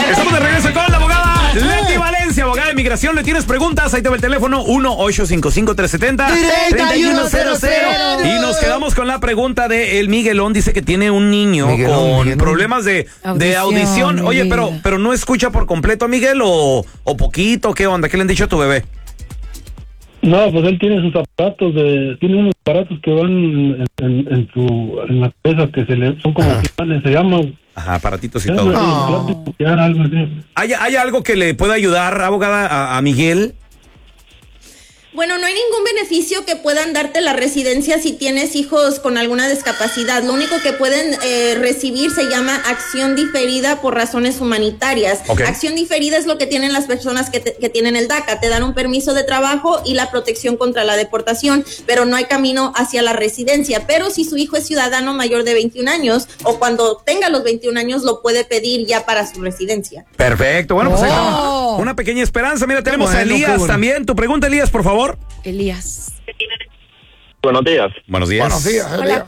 Estamos de regreso con la abogada Leti Valencia, abogada de inmigración. ¿Le tienes preguntas? Ahí te va el teléfono 1-855-370-3100. Y nos quedamos con la pregunta de el Miguelón. Dice que tiene un niño con problemas de audición. Oye, pero no escucha por completo a Miguel o poquito. ¿Qué onda? ¿Qué le han dicho a tu bebé? No, pues él tiene sus aparatos, tiene unos aparatos que van en la cabeza que son como pilares, se llaman. Ajá, aparatitos y todo. ¿Hay algo que le pueda ayudar, abogada, a Miguel? Bueno, no hay ningún beneficio que puedan darte la residencia si tienes hijos con alguna discapacidad. Lo único que pueden recibir se llama acción diferida por razones humanitarias. Okay. Acción diferida es lo que tienen las personas que tienen el DACA. Te dan un permiso de trabajo y la protección contra la deportación, pero no hay camino hacia la residencia. Pero si su hijo es ciudadano mayor de 21 años o cuando tenga los 21 años lo puede pedir ya para su residencia. Perfecto. Bueno, pues ahí está una pequeña esperanza. Mira, tenemos a Elías también. Tu pregunta, Elías, por favor. Elías. Buenos días. Buenos días. Buenos días. Hola.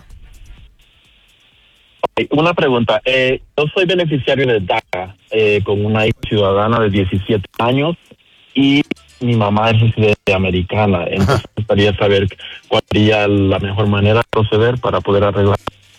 Okay, una pregunta. Yo soy beneficiario de DACA con una hija ciudadana de 17 años y mi mamá es residente americana. Entonces me gustaría saber cuál sería la mejor manera de proceder para poder arreglar.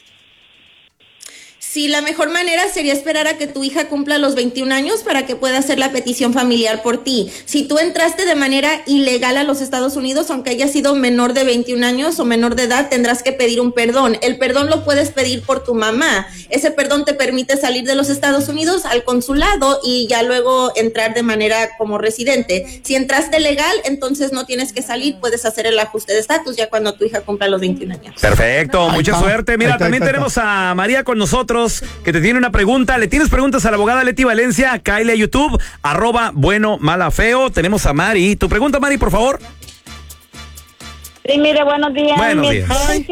Sí, la mejor manera sería esperar a que tu hija cumpla los 21 años para que pueda hacer la petición familiar por ti. Si tú entraste de manera ilegal a los Estados Unidos, aunque hayas sido menor de 21 años o menor de edad, tendrás que pedir un perdón. El perdón lo puedes pedir por tu mamá. Ese perdón te permite salir de los Estados Unidos al consulado y ya luego entrar de manera como residente. Si entraste legal, entonces no tienes que salir, puedes hacer el ajuste de estatus ya cuando tu hija cumpla los 21 años. Perfecto, mucha suerte. Mira, también tenemos a María con nosotros, que te tiene una pregunta. ¿Le tienes preguntas a la abogada Leti Valencia? Cáele a YouTube, @buenomalafeo. Tenemos a Mari. Tu pregunta, Mari, por favor. Sí, mire, buenos días. Buenos días.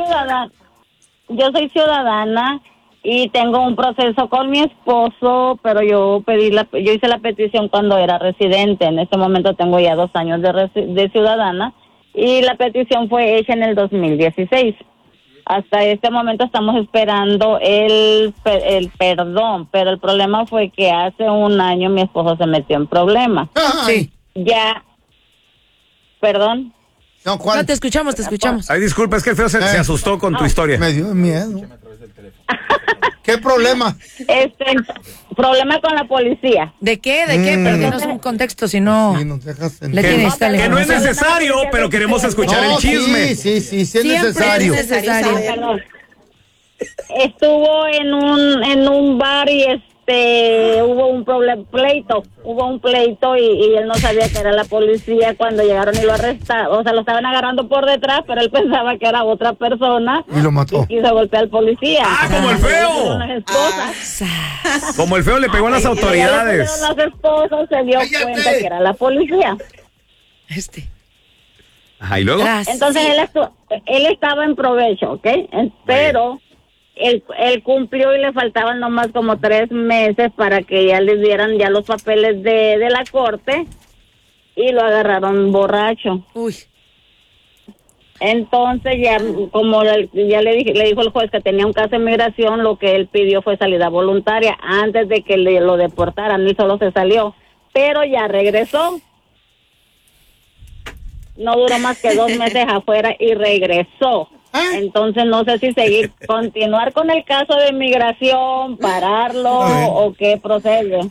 Yo soy ciudadana y tengo un proceso con mi esposo, pero yo hice la petición cuando era residente. En este momento tengo ya 2 años de ciudadana y la petición fue hecha en el 2016. Hasta este momento estamos esperando el perdón, pero el problema fue que hace 1 año mi esposo se metió en problemas. Sí. Ya, perdón. No, ¿cuál? No, te escuchamos. Ay, disculpa, es que el feo se asustó con tu historia. Me dio miedo. ¿Qué problema? Problema con la policía. ¿De qué? Perdónos un contexto, si no... Que no es necesario, pero queremos escuchar el chisme. Sí, es necesario. Perdón. Estuvo en un bar y hubo un pleito y él no sabía que era la policía cuando llegaron y lo arrestaron, o sea, lo estaban agarrando por detrás, pero él pensaba que era otra persona y lo mató. Y quiso golpear al policía. Como el feo. Como el feo le pegó a las autoridades. Los esposos se dio cuenta que era la policía. Ajá, ¿y luego? Entonces él estaba en provecho, ¿ok? Pero él cumplió y le faltaban nomás como 3 meses para que ya le dieran ya los papeles de la corte y lo agarraron borracho. Uy. Entonces ya como le dijo el juez que tenía un caso de migración, lo que él pidió fue salida voluntaria antes de que lo deportaran. Él solo se salió, pero ya regresó. No duró más que 2 meses afuera y regresó. Entonces no sé si continuar con el caso de inmigración, pararlo o qué procede.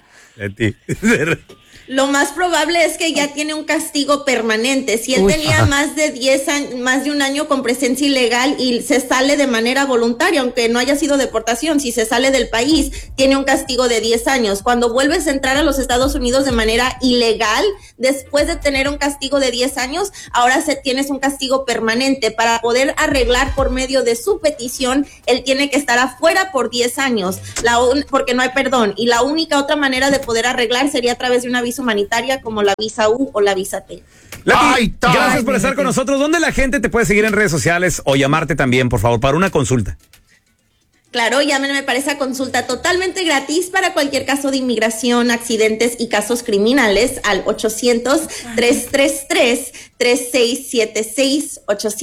Lo más probable es que ya tiene un castigo permanente. Si él tenía más de 1 año con presencia ilegal y se sale de manera voluntaria, aunque no haya sido deportación, si se sale del país, tiene un castigo de 10 años. Cuando vuelves a entrar a los Estados Unidos de manera ilegal, después de tener un castigo de 10 años, ahora tienes un castigo permanente. Para poder arreglar por medio de su petición, él tiene que estar afuera por 10 años, porque no hay perdón. Y la única otra manera de poder arreglar sería a través de una visa humanitaria como la visa U o la visa T. Leti, gracias por estar con nosotros. ¿Dónde la gente te puede seguir en redes sociales o llamarte también, por favor, para una consulta? Claro, llámenme para esa consulta totalmente gratis para cualquier caso de inmigración, accidentes y casos criminales al 800-333-3676,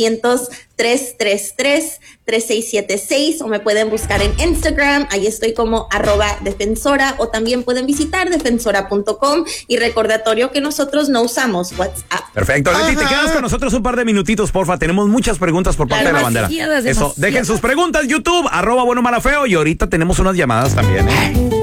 800-333-3676, o me pueden buscar en Instagram, ahí estoy como @defensora, o también pueden visitar defensora.com, y recordatorio que nosotros no usamos WhatsApp. Perfecto, Leti, te quedas con nosotros un par de minutitos, porfa, tenemos muchas preguntas por parte de la bandera. Eso, dejen sus preguntas, YouTube, @bueno, mala, feo, y ahorita tenemos unas llamadas también,